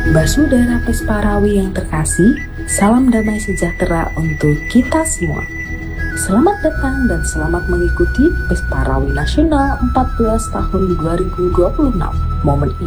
Basudara Pesparawi yang terkasih, salam damai sejahtera untuk kita semua. Selamat datang dan selamat mengikuti Pesparawi Nasional 14 tahun 2026. Momen